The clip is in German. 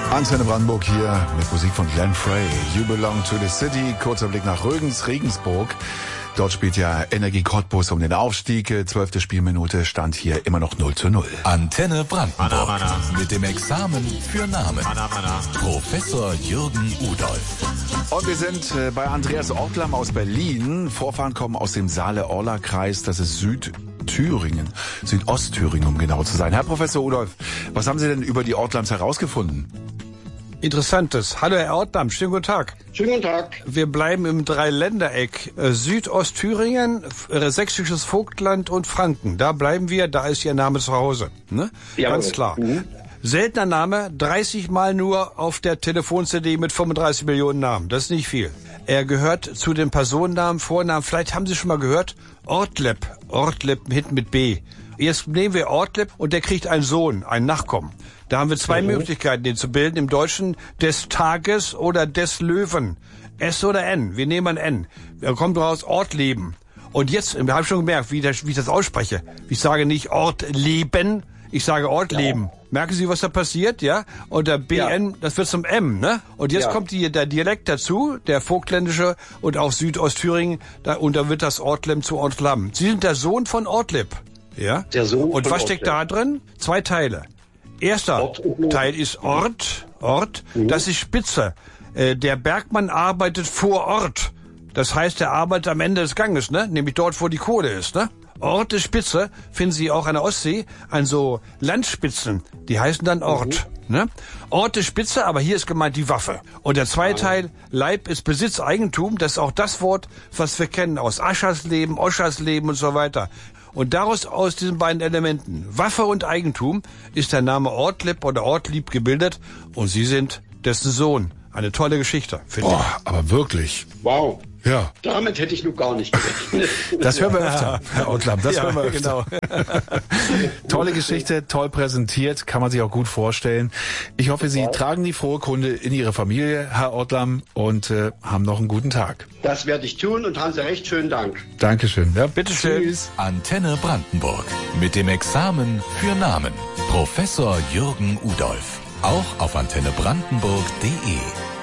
Antenne Brandenburg hier mit Musik von Glenn Frey. You Belong to the City. Kurzer Blick nach Regensburg. Dort spielt ja Energie Cottbus um den Aufstieg. 12. Spielminute, stand hier immer noch 0:0. Antenne Brandenburg mit dem Examen für Namen. Professor Jürgen Udolf. Und wir sind bei Andreas Ortlam aus Berlin. Vorfahren kommen aus dem Saale-Orla-Kreis. Das ist Südostthüringen, um genau zu sein. Herr Professor Udolf, was haben Sie denn über die Ortlams herausgefunden? Interessantes. Hallo Herr Ortlam, schönen guten Tag. Schönen guten Tag. Wir bleiben im Dreiländereck. Südostthüringen, Sächsisches Vogtland und Franken. Da bleiben wir, da ist Ihr Name zu Hause. Ne? Ja, ganz klar. Seltener Name, 30 Mal nur auf der Telefon-CD mit 35 Millionen Namen. Das ist nicht viel. Er gehört zu den Personennamen, Vornamen. Vielleicht haben Sie schon mal gehört, Ortleb hinten mit B. Jetzt nehmen wir Ortleb und der kriegt einen Sohn, einen Nachkommen. Da haben wir zwei Möglichkeiten, den zu bilden. Im Deutschen des Tages oder des Löwen. S oder N. Wir nehmen ein N. Da kommt raus Ortleben. Und jetzt, wir haben schon gemerkt, wie ich das ausspreche. Ich sage nicht Ortleben, ich sage Ortleben. Ja. Merken Sie, was da passiert, ja? Und der BN, das wird zum M, ne? Und jetzt kommt der Dialekt dazu, der vogtländische und auch Südostthüringen, und da wird das Ortlem zu Ortlam. Sie sind der Sohn von Ortleb, ja? Der Sohn und von was steckt da drin? Zwei Teile. Erster Teil ist Ort, das ist Spitze. Der Bergmann arbeitet vor Ort. Das heißt, er arbeitet am Ende des Ganges, ne? Nämlich dort, wo die Kohle ist, ne? Ort ist Spitze, finden Sie auch an der Ostsee, an so Landspitzen, die heißen dann Ort, ne? Ort ist Spitze, aber hier ist gemeint die Waffe. Und der zweite Teil, Leib ist Besitz, Eigentum, das ist auch das Wort, was wir kennen aus Aschersleben, Oschersleben und so weiter. Und daraus, aus diesen beiden Elementen, Waffe und Eigentum, ist der Name Ortleb oder Ortlieb gebildet und Sie sind dessen Sohn. Eine tolle Geschichte, finde ich. Aber wirklich. Wow. Ja. Damit hätte ich noch gar nicht gerechnet. Das hören wir öfter, Herr Ortlam, das hören wir öfter. Genau. Tolle Geschichte, toll präsentiert, kann man sich auch gut vorstellen. Ich hoffe, Sie tragen die frohe Kunde in Ihre Familie, Herr Ortlam, und haben noch einen guten Tag. Das werde ich tun und haben Sie recht schönen Dank. Dankeschön. Ja, Bitteschön. Tschüss. Antenne Brandenburg mit dem Examen für Namen. Professor Jürgen Udolf. Auch auf antennebrandenburg.de.